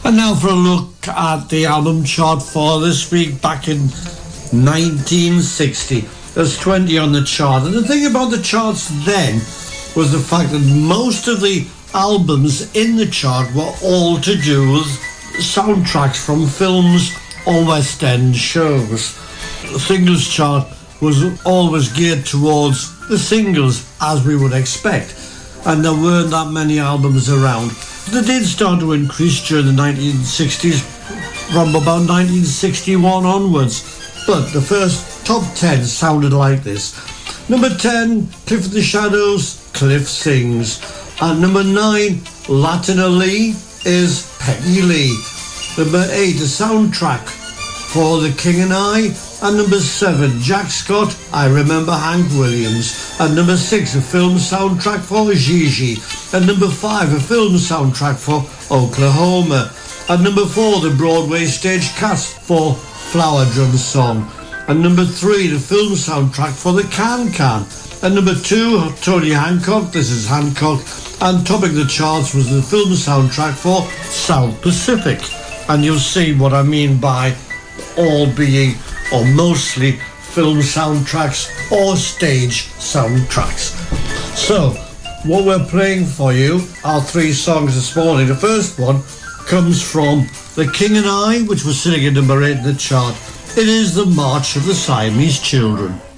And now for a look at the album chart for this week back in 1960. There's 20 on the chart. And the thing about the charts then was the fact that most of the albums in the chart were all to do with soundtracks from films or West End shows. The singles chart was always geared towards the singles, as we would expect. And there weren't that many albums around. They did start to increase during the 1960s, from about 1961 onwards. But the first top 10 sounded like this. Number 10, Cliff of the Shadows, Cliff Sings. And number 9, Latina Lee is Peggy Lee. Number 8, a soundtrack for The King and I. And number 7, Jack Scott, I Remember Hank Williams. And number 6, a film soundtrack for Gigi. And number 5, a film soundtrack for Oklahoma. And number 4, the Broadway stage cast for Flower Drum Song. And number 3, the film soundtrack for The Can-Can. And number 2, Tony Hancock, This Is Hancock. And topping the charts was the film soundtrack for South Pacific. And you'll see what I mean by all being, or mostly, film soundtracks or stage soundtracks. So, what we're playing for you are 3 songs this morning. The first one comes from The King and I, which was sitting at number 8 in the chart. It is The March of the Siamese Children.